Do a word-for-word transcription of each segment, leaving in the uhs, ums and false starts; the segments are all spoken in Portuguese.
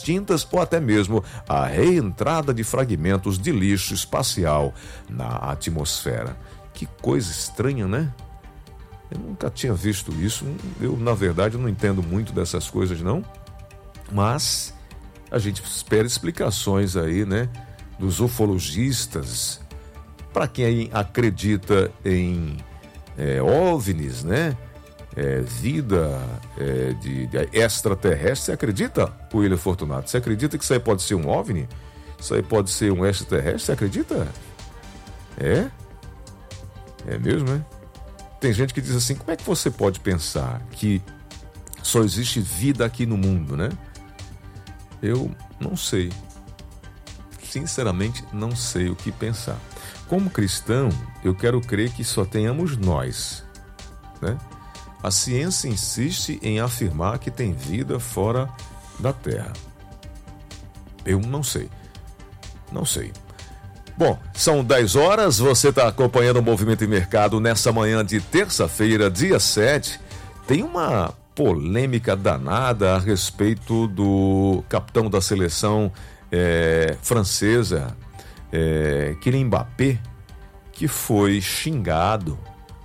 extintas ou até mesmo a reentrada de fragmentos de lixo espacial na atmosfera. Que coisa estranha, né? Eu nunca tinha visto isso. Eu, na verdade, não entendo muito dessas coisas, não. Mas a gente espera explicações aí, né? Dos ufologistas. Para quem acredita em é, OVNIs, né? É, vida é, de, de extraterrestre. Você acredita, William Fortunato? Você acredita que isso aí pode ser um OVNI? Isso aí pode ser um extraterrestre? Você acredita? É? É mesmo, né? Tem gente que diz assim, como é que você pode pensar que só existe vida aqui no mundo, né? Eu não sei. Sinceramente, não sei o que pensar. Como cristão, eu quero crer que só tenhamos nós, né? A ciência insiste em afirmar que tem vida fora da Terra. Eu não sei. Não sei. Bom, são dez horas, você está acompanhando o Movimento e Mercado nessa manhã de terça-feira, dia sete. Tem uma polêmica danada a respeito do capitão da seleção é, francesa, é, Kylian Mbappé, que foi xingado,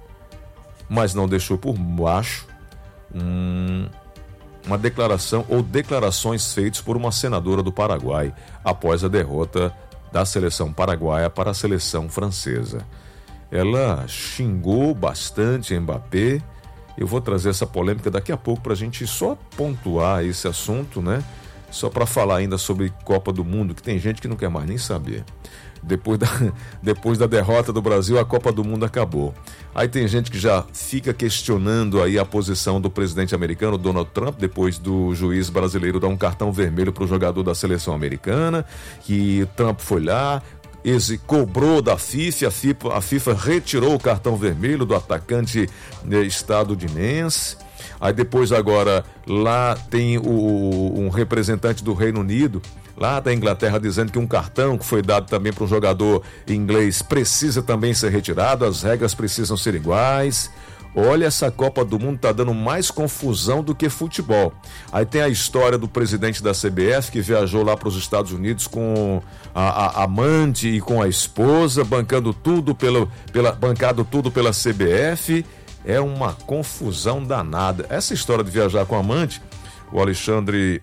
mas não deixou por baixo um, uma declaração ou declarações feitas por uma senadora do Paraguai após a derrota da seleção paraguaia para a seleção francesa. Ela xingou bastante Mbappé. Eu vou trazer essa polêmica daqui a pouco para a gente só pontuar esse assunto, né? Só para falar ainda sobre Copa do Mundo, que tem gente que não quer mais nem saber. Depois da, depois da derrota do Brasil, a Copa do Mundo acabou. Aí tem gente que já fica questionando aí a posição do presidente americano, Donald Trump, depois do juiz brasileiro dar um cartão vermelho para o jogador da seleção americana, que Trump foi lá, esse cobrou da FIFA, a FIFA, a FIFA retirou o cartão vermelho do atacante né, estadunidense. Aí depois agora lá tem o, um representante do Reino Unido, lá da Inglaterra, dizendo que um cartão que foi dado também para um jogador inglês precisa também ser retirado, as regras precisam ser iguais. Olha, essa Copa do Mundo tá dando mais confusão do que futebol. Aí tem a história do presidente da C B F que viajou lá para os Estados Unidos com a, a amante e com a esposa, bancando tudo pelo, pela, bancado tudo pela C B F. É uma confusão danada. Essa história de viajar com a amante, o Alexandre,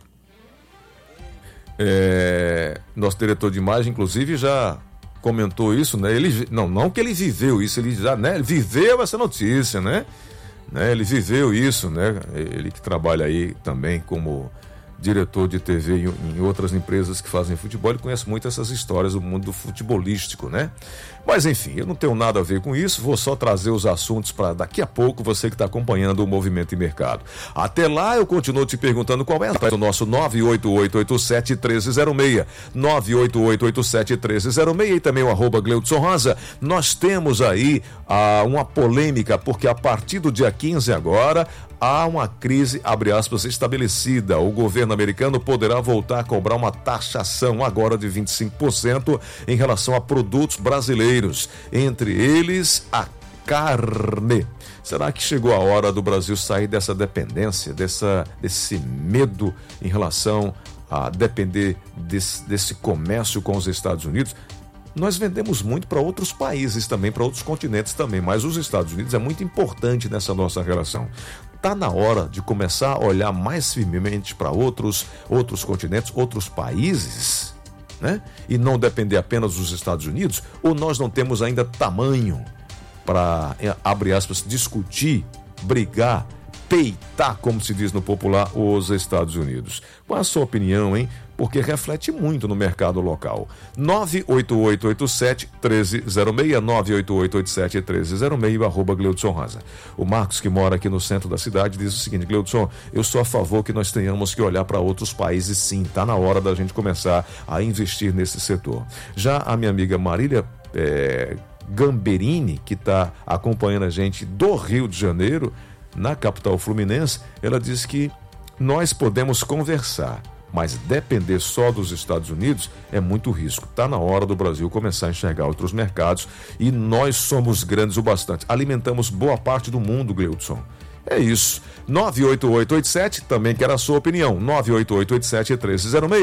é, nosso diretor de imagem, inclusive, já comentou isso, né? Ele, não, não que ele viveu isso, ele já, né? Ele viveu essa notícia, né? né? Ele viveu isso, né? Ele que trabalha aí também como diretor de T V em, em outras empresas que fazem futebol, ele conhece muito essas histórias do mundo futebolístico, né? Mas enfim, eu não tenho nada a ver com isso, vou só trazer os assuntos para daqui a pouco, você que está acompanhando o Movimento e Mercado. Até lá eu continuo te perguntando qual é o nosso nove oito oito oito sete um três zero seis, nove oito oito oito sete um três zero seis e também o arroba Gleudson Rosa. Nós temos aí ah, uma polêmica, porque a partir do dia quinze agora, há uma crise, abre aspas, estabelecida. O governo americano poderá voltar a cobrar uma taxação agora de vinte e cinco por cento em relação a produtos brasileiros, entre eles a carne. Será que chegou a hora do Brasil sair dessa dependência, dessa, desse medo em relação a depender desse, desse comércio com os Estados Unidos? Nós vendemos muito para outros países também, para outros continentes também, mas os Estados Unidos é muito importante nessa nossa relação. Está na hora de começar a olhar mais firmemente para outros, outros continentes, outros países, né? E não depender apenas dos Estados Unidos? Ou nós não temos ainda tamanho para, abre aspas, discutir, brigar, peitar, como se diz no popular, os Estados Unidos? Qual a sua opinião, hein? Porque reflete muito no mercado local. nove oito oito oito sete um três zero seis, nove oito oito oito sete um três zero seis, arroba Gleudson Rosa. O Marcos, que mora aqui no centro da cidade, diz o seguinte: Gleudson, eu sou a favor que nós tenhamos que olhar para outros países, sim. Está na hora da gente começar a investir nesse setor. Já a minha amiga Marília é, Gamberini, que está acompanhando a gente do Rio de Janeiro, na capital fluminense, ela diz que nós podemos conversar, mas depender só dos Estados Unidos é muito risco. Está na hora do Brasil começar a enxergar outros mercados e nós somos grandes o bastante. Alimentamos boa parte do mundo, Gleudson. É isso. nove oito oito oito sete, também quero a sua opinião. nove oito oito oito sete um três zero seis.